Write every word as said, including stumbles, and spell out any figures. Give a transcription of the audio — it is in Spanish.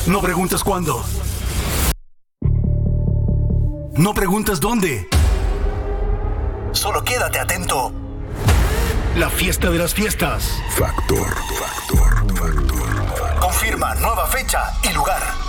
No preguntes cuándo. No preguntes dónde. Solo quédate atento. La fiesta de las fiestas. Factor, factor, factor. Confirma nueva fecha y lugar.